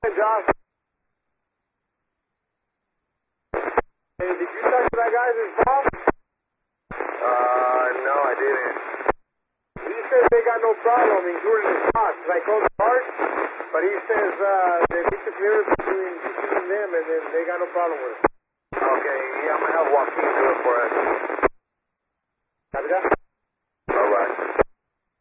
Hey, Josh. Hey, did you talk to that guy who's boss? No, I didn't. He says they got no problem, including his boss. I called the park, but he says that he took care of between them, and then they got no problem with it. Okay, yeah, I'm gonna have Joaquin do it for us. Copy that?